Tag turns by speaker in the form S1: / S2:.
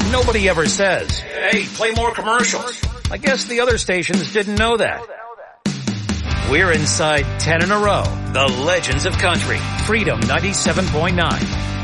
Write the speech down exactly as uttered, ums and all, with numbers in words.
S1: Nobody ever says, hey, play more commercials. I guess the other stations didn't know that. We're inside ten in a row. The Legends of Country. Freedom ninety-seven point nine.